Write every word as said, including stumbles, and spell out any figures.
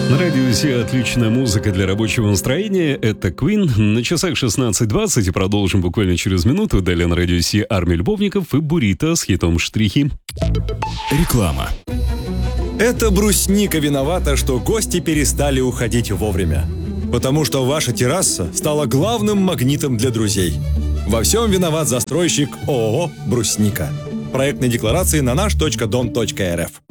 На радио Си отличная музыка для рабочего настроения. Это Queen. На часах шестнадцать двадцать и продолжим буквально через минуту. Далее на радио Си Армия любовников и Бурито с хитом «Штрихи». Реклама. Это брусника виновата, что гости перестали уходить вовремя. Потому что ваша терраса стала главным магнитом для друзей. Во всем виноват застройщик ООО «Брусника». Проектные декларации на наш точка дом точка эр эф.